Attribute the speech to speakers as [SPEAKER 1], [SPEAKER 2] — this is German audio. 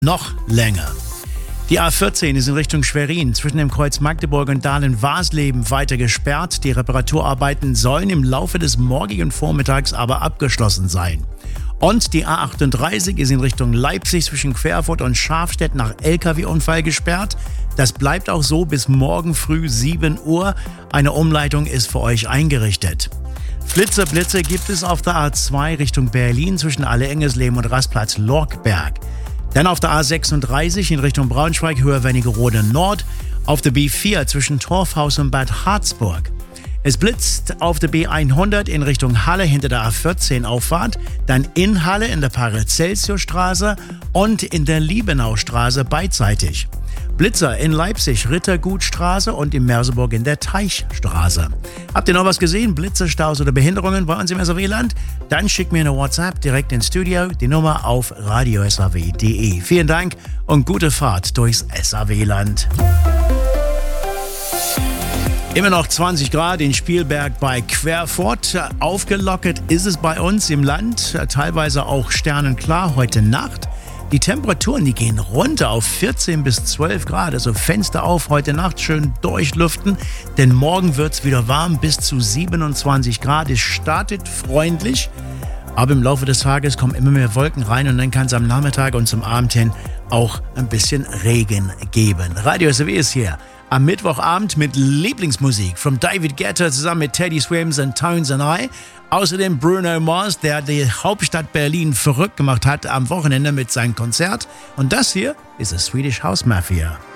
[SPEAKER 1] noch länger. Die A14 ist in Richtung Schwerin zwischen dem Kreuz Magdeburg und Dahlen-Waasleben weiter gesperrt. Die Reparaturarbeiten sollen im Laufe des morgigen Vormittags aber abgeschlossen sein. Und die A38 ist in Richtung Leipzig zwischen Querfurt und Schafstedt nach LKW-Unfall gesperrt. Das bleibt auch so bis morgen früh 7 Uhr. Eine Umleitung ist für euch eingerichtet. Blitze gibt es auf der A2 Richtung Berlin zwischen Alle-Engesleben und Rastplatz Lorkberg. Dann auf der A36 in Richtung Braunschweig, Höhe Wernigerode Nord. Auf der B4 zwischen Torfhaus und Bad Harzburg. Es blitzt auf der B100 in Richtung Halle hinter der A14 Auffahrt, dann in Halle in der Paracelsiusstraße und in der Liebenaustraße beidseitig. Blitzer in Leipzig, Rittergutstraße und in Merseburg in der Teichstraße. Habt ihr noch was gesehen? Blitze, Staus oder Behinderungen bei uns im SAW-Land? Dann schickt mir eine WhatsApp direkt ins Studio, die Nummer auf radiosaw.de. Vielen Dank und gute Fahrt durchs SAW-Land. Immer noch 20 Grad in Spielberg bei Querfurt. Aufgelockert ist es bei uns im Land, teilweise auch sternenklar heute Nacht. Die Temperaturen, die gehen runter auf 14 bis 12 Grad, also Fenster auf, heute Nacht schön durchlüften, denn morgen wird es wieder warm, bis zu 27 Grad. Es startet freundlich, aber im Laufe des Tages kommen immer mehr Wolken rein und dann kann es am Nachmittag und zum Abend hin auch ein bisschen Regen geben. Radio SAW ist hier am Mittwochabend mit Lieblingsmusik von David Guetta zusammen mit Teddy Swims und Tones and I. Außerdem Bruno Mars, der die Hauptstadt Berlin verrückt gemacht hat am Wochenende mit seinem Konzert. Und das hier ist die Swedish House Mafia.